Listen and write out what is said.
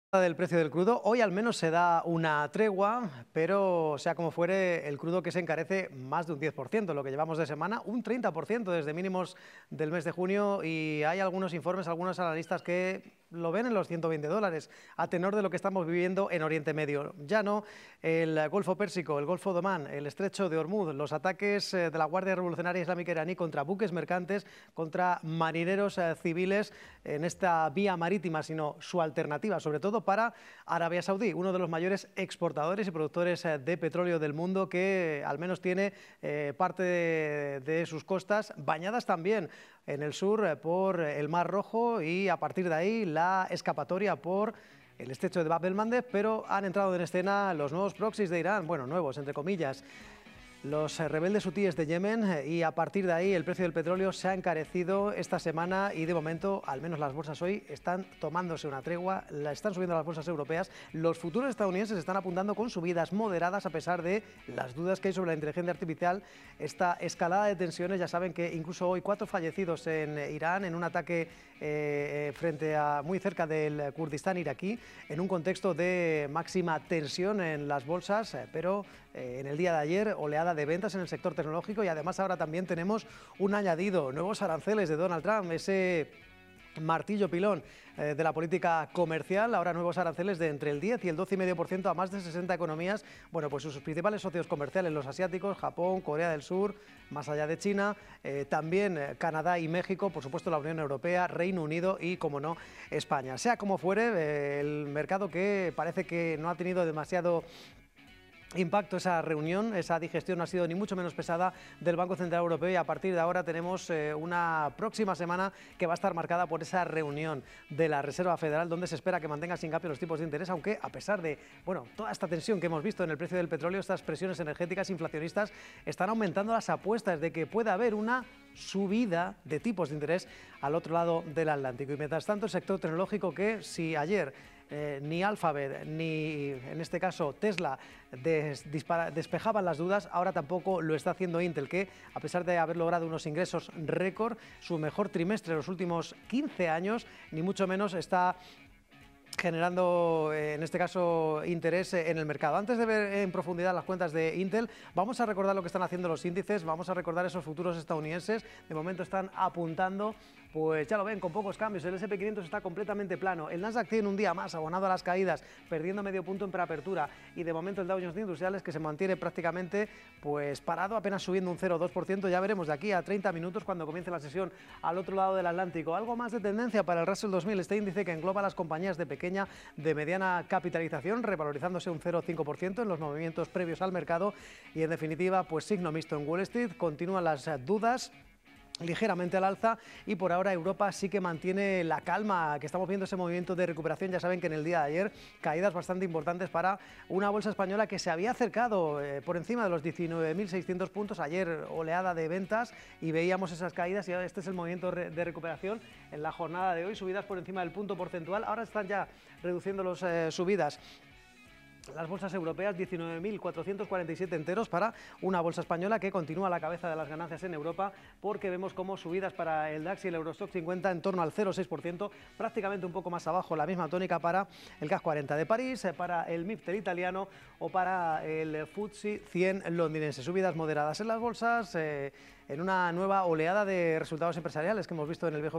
Del precio del crudo, hoy al menos se da una tregua, pero sea como fuere, el crudo que se encarece más de un 10%, lo que llevamos de semana, un 30% desde mínimos del mes de junio, y hay algunos informes, algunos analistas que lo ven en los $120, a tenor de lo que estamos viviendo en Oriente Medio. Ya no el Golfo Pérsico, el Golfo de Omán, el Estrecho de Hormuz, los ataques de la Guardia Revolucionaria Islámica iraní contra buques mercantes, contra marineros civiles en esta vía marítima, sino su alternativa, sobre todo para Arabia Saudí, uno de los mayores exportadores y productores de petróleo del mundo, que al menos tiene parte de sus costas bañadas también en el sur por el Mar Rojo, y a partir de ahí la escapatoria por el estrecho de Bab el-Mandeb. Pero han entrado en escena los nuevos proxies de Irán, bueno, nuevos entre comillas, los rebeldes hutíes de Yemen, y a partir de ahí el precio del petróleo se ha encarecido esta semana, y de momento, al menos las bolsas hoy, están tomándose una tregua, la están subiendo las bolsas europeas. Los futuros estadounidenses están apuntando con subidas moderadas a pesar de las dudas que hay sobre la inteligencia artificial, esta escalada de tensiones. Ya saben que incluso hoy 4 fallecidos en Irán en un ataque muy cerca del Kurdistán iraquí, en un contexto de máxima tensión en las bolsas, pero en el día de ayer oleada de ventas en el sector tecnológico, y además ahora también tenemos un añadido, nuevos aranceles de Donald Trump, ese martillo pilón de la política comercial. Ahora nuevos aranceles de entre el 10 y el 12,5% a más de 60 economías. Bueno, pues sus principales socios comerciales, los asiáticos, Japón, Corea del Sur, más allá de China, también Canadá y México, por supuesto la Unión Europea, Reino Unido y, como no, España. Sea como fuere, el mercado, que parece que no ha tenido demasiado impacto esa reunión, esa digestión no ha sido ni mucho menos pesada del Banco Central Europeo, y a partir de ahora tenemos una próxima semana que va a estar marcada por esa reunión de la Reserva Federal, donde se espera que mantenga sin cambio los tipos de interés, aunque a pesar de toda esta tensión que hemos visto en el precio del petróleo, estas presiones energéticas inflacionistas están aumentando las apuestas de que pueda haber una subida de tipos de interés al otro lado del Atlántico. Y mientras tanto, el sector tecnológico, que si ayer ni Alphabet ni, en este caso, Tesla despejaban las dudas, ahora tampoco lo está haciendo Intel, que a pesar de haber logrado unos ingresos récord, su mejor trimestre en los últimos 15 años, ni mucho menos está generando, en este caso, interés en el mercado. Antes de ver en profundidad las cuentas de Intel, vamos a recordar lo que están haciendo los índices, vamos a recordar esos futuros estadounidenses. De momento están apuntando, pues ya lo ven, con pocos cambios. El S&P 500 está completamente plano. El Nasdaq tiene un día más abonado a las caídas, perdiendo medio punto en preapertura. Y de momento el Dow Jones de Industriales, que se mantiene prácticamente pues parado, apenas subiendo un 0,2%. Ya veremos de aquí a 30 minutos, cuando comience la sesión al otro lado del Atlántico. Algo más de tendencia para el Russell 2000, este índice que engloba las compañías de pequeña, de mediana capitalización, revalorizándose un 0,5% en los movimientos previos al mercado. Y en definitiva, pues signo mixto en Wall Street. Continúan las dudas ligeramente al alza, y por ahora Europa sí que mantiene la calma, que estamos viendo ese movimiento de recuperación. Ya saben que en el día de ayer caídas bastante importantes para una bolsa española que se había acercado por encima de los 19.600 puntos. Ayer oleada de ventas y veíamos esas caídas, y este es el movimiento de recuperación en la jornada de hoy, subidas por encima del punto porcentual. Ahora están ya reduciendo las subidas las bolsas europeas, 19.447 enteros para una bolsa española que continúa a la cabeza de las ganancias en Europa, porque vemos como subidas para el DAX y el Eurostoxx 50 en torno al 0,6%, prácticamente un poco más abajo la misma tónica para el CAC 40 de París, para el MIPTER italiano o para el FTSE 100 londinense. Subidas moderadas en las bolsas, en una nueva oleada de resultados empresariales que hemos visto en el viejo